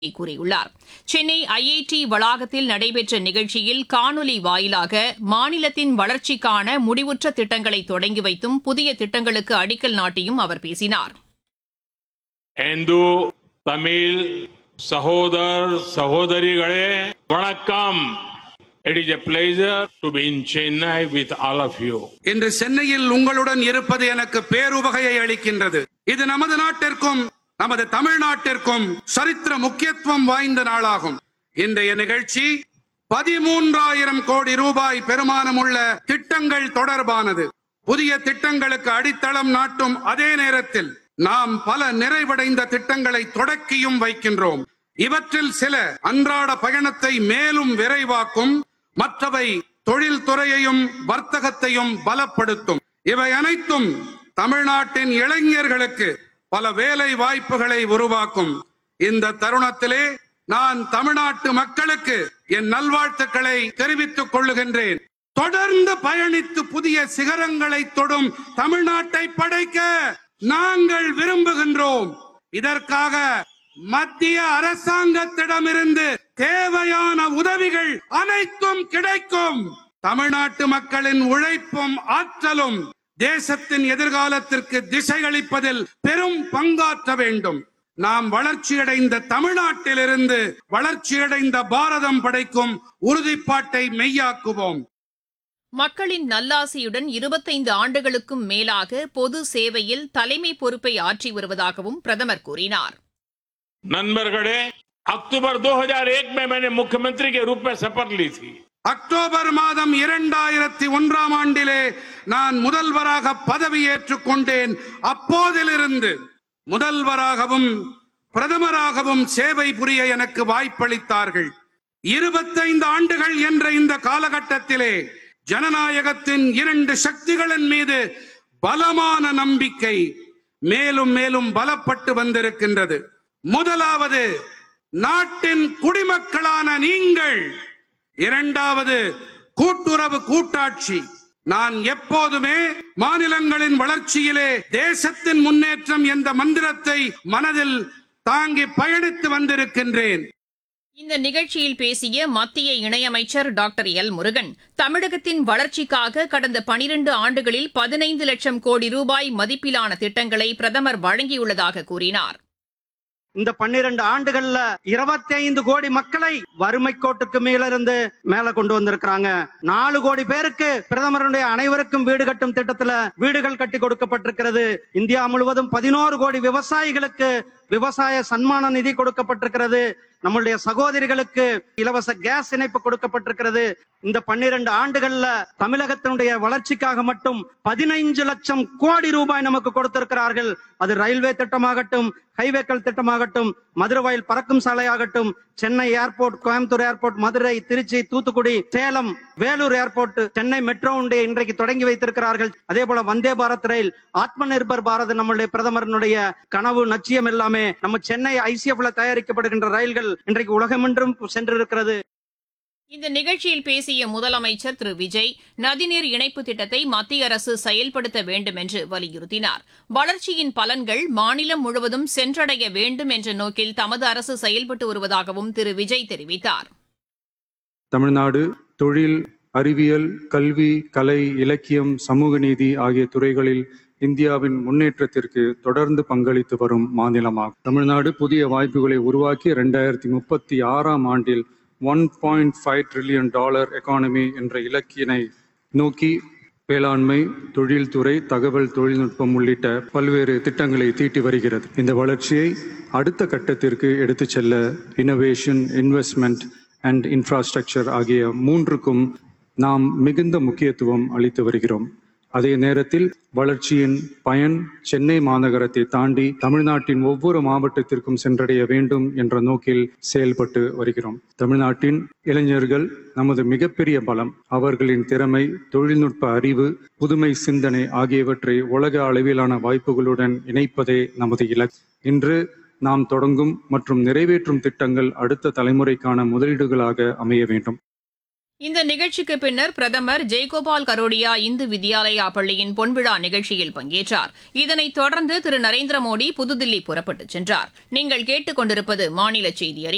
கூறியுள்ளார். சென்னை ஐஐடி வளாகத்தில் நடைபெற்ற நிகழ்ச்சியில் காணொலி வாயிலாக மாநிலத்தின் வளர்ச்சிக்கான முடிவுற்ற திட்டங்களை தொடங்கி வைத்தும் புதிய திட்டங்களுக்கு அடிக்கல் நாட்டியும் அவர் பேசினார். இந்து தமிழ் சகோதர சகோதரிகளே வணக்கம். It is a pleasure to be in Chennai with all of you. இன்று சென்னையில் உங்களுடன் இருப்பது எனக்கு பேருவகையை அளிக்கின்றது. இது நமது நாட்டிற்கும் நமது தமிழ்நாட்டிற்கும் சரித்திர முக்கியத்துவம் வாய்ந்த நாளாகும். இன்றைய நிகழ்ச்சி 13,000 கோடி ரூபாய் பெருமானமுள்ள திட்டங்கள் தொடர்பானது. புதிய திட்டங்களுக்கு அடித்தளம் நாட்டும் அதே நேரத்தில் நாம் பல நிறைவடைந்த திட்டங்களை தொடக்கியும் வைக்கின்றோம். இவற்றில் சில அன்றாட பயணத்தை மேலும் விரைவாக்கும், மற்றவை தொழில்துறையையும் வர்த்தகத்தையும் பலப்படுத்தும். இவை அனைத்தும் தமிழ்நாட்டின் இளைஞர்களுக்கு பல வேலை வாய்ப்புகளை உருவாக்கும். இந்த தருணத்திலே நான் தமிழ்நாட்டு மக்களுக்கு என் நல்வாழ்த்துக்களை தெரிவித்துக் கொள்ளுகின்றேன். தொடர்ந்து பயணித்து புதிய சிகரங்களை தொடும் தமிழ்நாட்டை படைக்க நாங்கள் விரும்புகின்றோம். இதற்காக மத்திய அரசாங்கத்திடமிருந்து தேவையான உதவிகள் அனைத்தும் கிடைக்கும். தமிழ்நாட்டு மக்களின் உழைப்பும் ஆற்றலும் தேசத்தின் எதிர்காலத்திற்கு திசையளிப்பதில் பெரும் பங்காற்ற வேண்டும். நாம் வளர்ச்சியடைந்த தமிழ்நாட்டிலிருந்து வளர்ச்சியடைந்த பாரதம் படைக்கும் உறுதிப்பாட்டை மெய்யாக்குவோம். மக்களின் நல்லாசியுடன் 25 ஆண்டுகளுக்கும் மேலாக பொது சேவையில் தலைமை பொறுப்பை ஆற்றி வருவதாகவும் பிரதமர் கூறினார். நண்பர்களே, अक्टूबर 2001 में मैंने मुख्यमंत्री के रूप में शपथ ली थी. அக்டோபர் மாதம் 2001 ஆண்டிலே நான் முதல்வராக பதவியேற்றுக் கொண்டேன். அப்போதிலிருந்து முதல்வராகவும் பிரதமராகவும் சேவை புரிய எனக்கு வாய்ப்பளித்தார்கள். 25 ஆண்டுகள் என்ற இந்த காலகட்டத்திலே ஜனநாயகத்தின் 2 சக்திகளின் மீது பலமான நம்பிக்கை மேலும் மேலும் பலப்பட்டு வந்திருக்கின்றது. முதலாவது நாட்டின் குடிமக்களான நீங்கள், இரண்டாவது கூட்டுறவு கூட்டாட்சி. நான் எப்போதுமே மாநிலங்களின் வளர்ச்சியிலே தேசத்தின் முன்னேற்றம் என்ற மந்திரத்தை மனதில் தாங்கி பயணித்து வந்திருக்கின்றேன். இந்த நிகழ்ச்சியில் பேசிய மத்திய இணையமைச்சர் டாக்டர் எல் முருகன், தமிழகத்தின் வளர்ச்சிக்காக கடந்த 12 ஆண்டுகளில் 15 லட்சம் கோடி ரூபாய் மதிப்பிலான திட்டங்களை பிரதமர் வழங்கியுள்ளதாக கூறினார். இந்த 12 ஆண்டுகள்ல 25 கோடி மக்களை வறுமை கோட்டுக்கு மேலிருந்து மேல கொண்டு வந்திருக்கிறாங்க. 4 கோடி பேருக்கு பிரதமருடைய அனைவருக்கும் வீடு கட்டும் திட்டத்துல வீடுகள் கட்டி கொடுக்கப்பட்டிருக்கிறது. இந்தியா முழுவதும் 11 கோடி விவசாயிகளுக்கு விவசாய சன்மான நிதி கொடுக்கப்பட்டிருக்கிறது. நம்மளுடைய சகோதரிகளுக்கு இலவச கேஸ் இணைப்பு கொடுக்கப்பட்டிருக்கிறது. இந்த 12 ஆண்டுகள்ல தமிழகத்தினுடைய வளர்ச்சிக்காக மட்டும் 15 லட்சம் கோடி ரூபாய் நமக்கு கொடுத்திருக்கிறார்கள். அது ரயில்வே திட்டமாகட்டும், ஹைவேக்கள் திட்டமாகட்டும், மதுரவாயில் பறக்கும் சாலையாகட்டும், Chennai airport, Coimbatore airport, Madurai, Trichy, Thoothukudi, Salem, Vellore airport, Chennai metro இன்றைக்கு தொடங்கி வைத்திருக்கிறார்கள். அதே போல வந்தே பாரத் ரயில், ஆத்ம நிர்பர் பாரத் நம்மளுடைய பிரதமருடைய கனவு லட்சியம் எல்லாமே நம்ம சென்னை ஐசிஎஃப்ல தயாரிக்கப்படுகின்ற ரயில்கள் இன்றைக்கு உலகமென்றும் சென்றிருக்கிறது. இந்த நிகழ்ச்சியில் பேசிய முதலமைச்சர் திரு விஜய், நதிநீர் இணைப்பு திட்டத்தை மத்திய அரசு செயல்படுத்த வேண்டும் என்று வலியுறுத்தினார். வளர்ச்சியின் பலன்கள் மாநிலம் முழுவதும் சென்றடைய வேண்டும் என்ற நோக்கில் தமது அரசு செயல்பட்டு வருவதாகவும் திரு விஜய் தெரிவித்தார். தமிழ்நாடு தொழில், அறிவியல், கல்வி, கலை, இலக்கியம், சமூக நீதி ஆகிய துறைகளில் இந்தியாவின் முன்னேற்றத்திற்கு தொடர்ந்து பங்களித்து வரும் மாநிலமாகும். தமிழ்நாடு புதிய வாய்ப்புகளை உருவாக்கி 2036 ஆண்டில் $1.5 trillion எக்கானமி என்ற இலக்கினை நோக்கி வேளாண்மை, தொழில்துறை, தகவல் தொழில்நுட்பம் உள்ளிட்ட பல்வேறு திட்டங்களை தீட்டி வருகிறது. இந்த வளர்ச்சியை அடுத்த கட்டத்திற்கு எடுத்துச் செல்ல இனோவேஷன், இன்வெஸ்ட்மெண்ட் அண்ட் இன்ஃப்ராஸ்ட்ரக்சர் ஆகிய 3க்கும் நாம் மிகுந்த முக்கியத்துவம் அளித்து வருகிறோம். அதே நேரத்தில் வளர்ச்சியின் பயன் சென்னை மாநகரத்தை தாண்டி தமிழ்நாட்டின் ஒவ்வொரு மாவட்டத்திற்கும் சென்றடைய வேண்டும் என்ற நோக்கில் செயல்பட்டு வருகிறோம். தமிழ்நாட்டின் இளைஞர்கள் நமது மிகப்பெரிய பலம். அவர்களின் திறமை, தொழில்நுட்ப அறிவு, புதுமை சிந்தனை ஆகியவற்றை உலக அளவிலான வாய்ப்புகளுடன் இணைப்பதே நமது இலக்கு. இன்று நாம் தொடங்கும் மற்றும் நிறைவேற்றும் திட்டங்கள் அடுத்த தலைமுறைக்கான முதலீடுகளாக அமைய வேண்டும். இந்த நிகழ்ச்சிக்கு பின்னர் பிரதமர் ஜெயகோபால் கரோடியா இந்து வித்யாலயா பள்ளியின் பொன்விழா நிகழ்ச்சியில் பங்கேற்றார். இதனைத் தொடர்ந்து திரு நரேந்திர மோடி புதுதில்லி புறப்பட்டுச் சென்றார். நீங்கள் கேட்டுக் கொண்டிருப்பது மாநில செய்தி அறிக்கை.